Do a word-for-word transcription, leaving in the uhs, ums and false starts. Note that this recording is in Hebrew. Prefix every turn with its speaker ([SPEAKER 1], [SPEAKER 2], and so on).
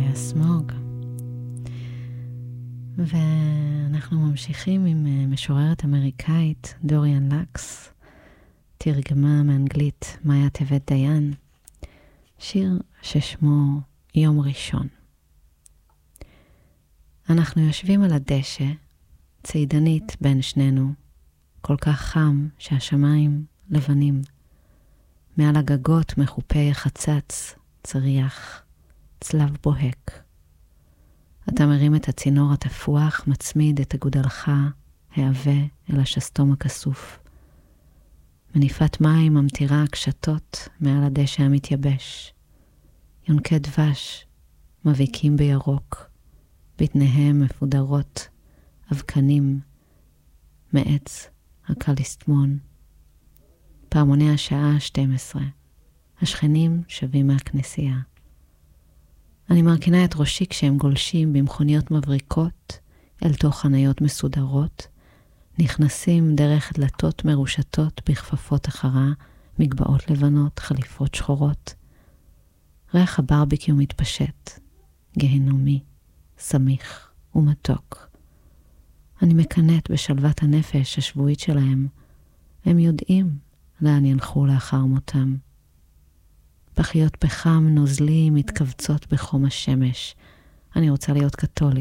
[SPEAKER 1] והסמוג. ואנחנו ממשיכים עם משוררת אמריקאית, דוריאן לקס, תרגמה מאנגלית מאיה טבת דיין, שיר ששמו יום ראשון. אנחנו יושבים על הדשא, צעידנית בין שנינו, כל כך חם שהשמיים לבנים. מעל הגגות מחופי חצץ, צריח, צלב בוהק. אתה מרים את הצינור התפוח, מצמיד את הגודלך, העווה אל השסתום הכסוף. מניפת מים ממתירה קשתות מעל הדשא המתייבש. יונקי דבש מביקים בירוק, בטניהם מפודרות, אבקנים, מעץ הקליסטמון. פעמוני השעה שתים עשרה. השכנים שבים מהכנסייה. אני מרכינה את ראשי כשהם גולשים במכוניות מבריקות אל תוך חניות מסודרות, נכנסים דרך דלתות מרושתות בכפפות אחרה, מגבעות לבנות, חליפות שחורות. ריח הברביקיו מתפשט, גהנומי, סמיך ומתוק. אני מקנאת בשלוות הנפש השבועית שלהם. הם יודעים לאן ילכו לאחר מותם. פחיות פחם נוזלי מתכווצות בחום השמש. אני רוצה להיות קתולית.